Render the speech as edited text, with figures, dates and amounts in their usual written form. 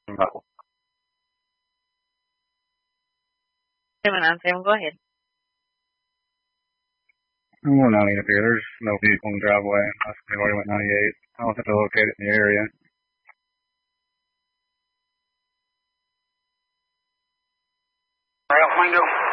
No. Sam, go ahead. Well, 90 up here. There's no vehicle in the driveway. I already went 98. I don't have to locate it in the area. Right out window.